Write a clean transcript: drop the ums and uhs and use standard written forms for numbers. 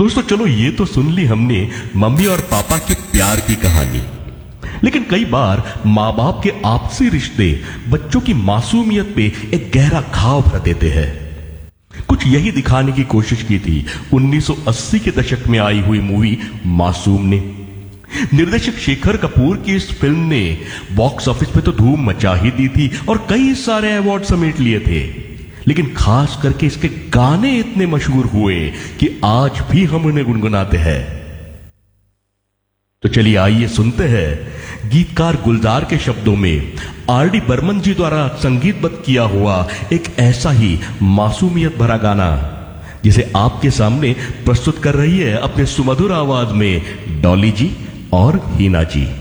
दोस्तों चलो ये तो सुन ली हमने मम्मी और पापा के प्यार की कहानी, लेकिन कई बार माँ बाप के आपसी रिश्ते बच्चों की मासूमियत पे एक गहरा घाव भर देते हैं। कुछ यही दिखाने की कोशिश की थी 1980 के दशक में आई हुई मूवी मासूम ने। निर्देशक शेखर कपूर की इस फिल्म ने बॉक्स ऑफिस पे तो धूम मचा ही दी थी और कई सारे अवार्ड समेट लिए थे, लेकिन खास करके इसके गाने इतने मशहूर हुए कि आज भी हम उन्हें गुनगुनाते हैं। तो चलिए आइए सुनते हैं गीतकार गुलजार के शब्दों में आर.डी. बर्मन जी द्वारा संगीतबद्ध किया हुआ एक ऐसा ही मासूमियत भरा गाना, जिसे आपके सामने प्रस्तुत कर रही है अपने सुमधुर आवाज में डॉली जी और हीना जी।